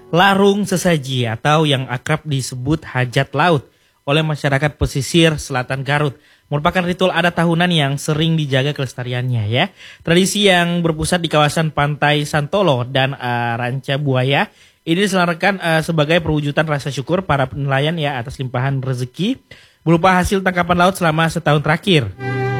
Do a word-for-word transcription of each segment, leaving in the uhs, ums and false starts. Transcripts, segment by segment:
Larung sesaji atau yang akrab disebut hajat laut oleh masyarakat pesisir selatan Garut merupakan ritual adat tahunan yang sering dijaga kelestariannya ya. Tradisi yang berpusat di kawasan Pantai Santolo dan uh, Ranca Buaya ini diselenggarakan uh, sebagai perwujudan rasa syukur para nelayan ya atas limpahan rezeki berupa hasil tangkapan laut selama setahun terakhir.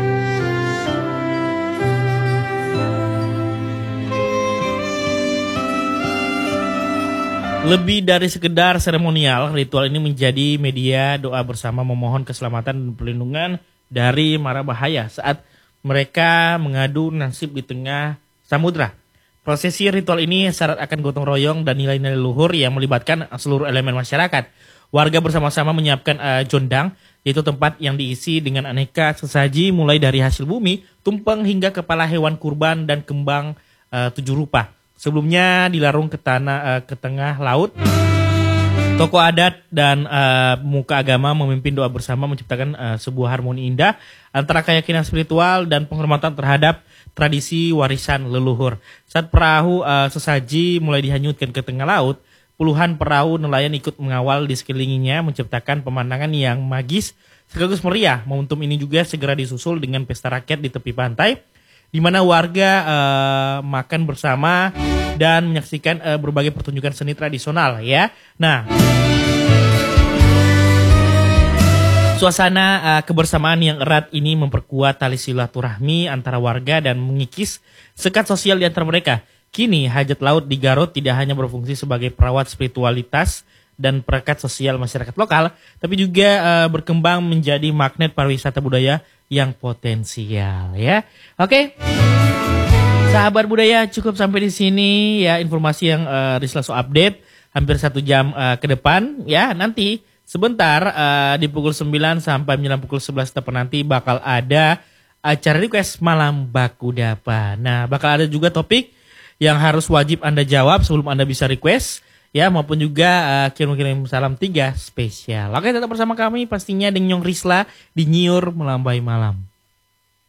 Lebih dari sekedar seremonial, ritual ini menjadi media doa bersama memohon keselamatan dan perlindungan dari mara bahaya saat mereka mengadu nasib di tengah samudra. Prosesi ritual ini syarat akan gotong royong dan nilai-nilai luhur yang melibatkan seluruh elemen masyarakat. Warga bersama-sama menyiapkan uh, jondang, yaitu tempat yang diisi dengan aneka sesaji mulai dari hasil bumi, tumpeng hingga kepala hewan kurban dan kembang uh, tujuh rupa. Sebelumnya dilarung ke tanah uh, ke tengah laut. Tokoh adat dan uh, muka agama memimpin doa bersama menciptakan uh, sebuah harmoni indah antara keyakinan spiritual dan penghormatan terhadap tradisi warisan leluhur. Saat perahu uh, sesaji mulai dihanyutkan ke tengah laut, puluhan perahu nelayan ikut mengawal di sekelilinginya menciptakan pemandangan yang magis sekaligus meriah. Momentum ini juga segera disusul dengan pesta rakyat di tepi pantai, di mana warga uh, makan bersama dan menyaksikan uh, berbagai pertunjukan seni tradisional ya. Nah, suasana uh, kebersamaan yang erat ini memperkuat tali silaturahmi antara warga dan mengikis sekat sosial di antara mereka. Kini hajat laut di Garut tidak hanya berfungsi sebagai perawat spiritualitas dan perekat sosial masyarakat lokal, tapi juga uh, berkembang menjadi magnet pariwisata budaya yang potensial ya. Oke, sahabat budaya, cukup sampai di sini ya informasi yang uh, Risla So update hampir satu jam uh, ke depan ya. Nanti sebentar uh, di pukul sembilan sampai menjelang pukul sebelas tepat nanti bakal ada acara request malam Bakudapa. Nah, bakal ada juga topik yang harus wajib Anda jawab sebelum Anda bisa request ya, maupun juga uh, kirim-kirim salam tiga spesial. Oke, tetap bersama kami pastinya dengan Nyong Risla di Nyiur Melambai Malam.